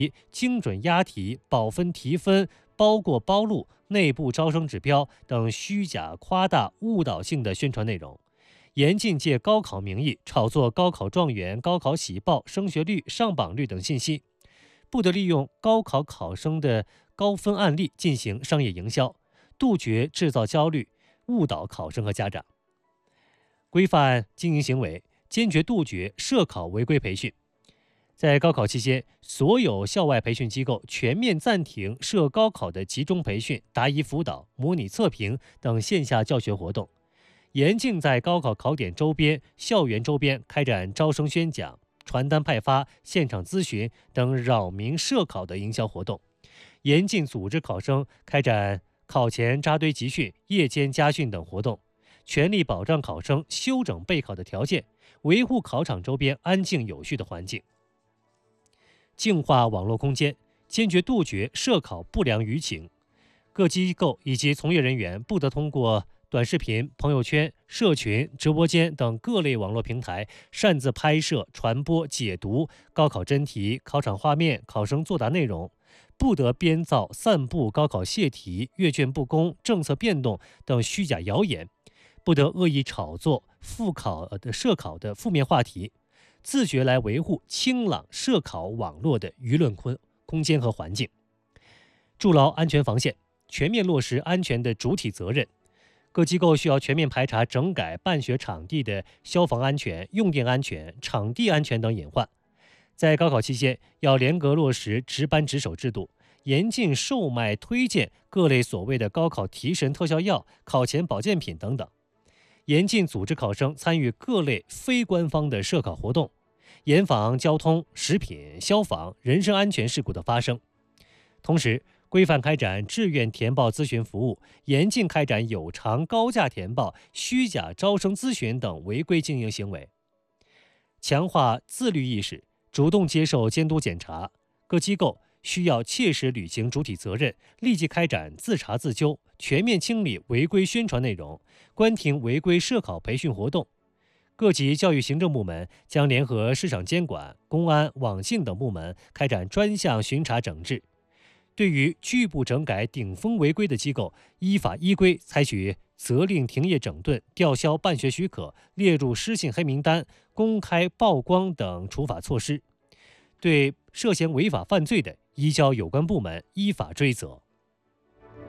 精准押题、保分提分、包过包录、内部招生指标等虚假、夸大、误导性的宣传内容，严禁借高考名义炒作高考状元、高考喜报、升学率、上榜率等信息，不得利用高考考生的高分案例进行商业营销，杜绝制造焦虑、误导考生和家长。规范经营行为，坚决杜绝涉考违规培训。在高考期间，所有校外培训机构全面暂停涉高考的集中培训、答疑辅导、模拟测评等线下教学活动，严禁在高考考点周边、校园周边开展招生宣讲、传单派发、现场咨询等扰民涉考的营销活动，严禁组织考生开展考前扎堆集训、夜间家训等活动，全力保障考生休整备考的条件，维护考场周边安静有序的环境。净化网络空间，坚决杜绝涉考不良舆情。各机构以及从业人员不得通过短视频、朋友圈、社群、直播间等各类网络平台擅自拍摄、传播、解读高考真题、考场画面、考生作答内容，不得编造、散布高考泄题、阅卷不公、政策变动等虚假谣言，不得恶意炒作涉考的负面话题，自觉来维护清朗涉考网络的舆论空间和环境，筑牢安全防线，全面落实安全的主体责任。各机构需要全面排查整改办学场地的消防安全、用电安全、场地安全等隐患。在高考期间，要严格落实值班值守制度，严禁售卖、推荐各类所谓的高考提神特效药、考前保健品等等。严禁组织考生参与各类非官方的涉考活动，严防交通、食品、消防、人身安全事故的发生。同时，规范开展志愿填报咨询服务，严禁开展有偿高价填报、虚假招生咨询等违规经营行为。强化自律意识，主动接受监督检查。各机构需要切实履行主体责任，立即开展自查自纠，全面清理违规宣传内容，关停违规涉考培训活动。各级教育行政部门将联合市场监管、公安、网信等部门开展专项巡查整治。对于拒不整改顶风违规的机构，依法依规采取责令停业整顿、吊销办学许可、列入失信黑名单、公开曝光等处罚措施。对涉嫌违法犯罪的，移交有关部门依法追责。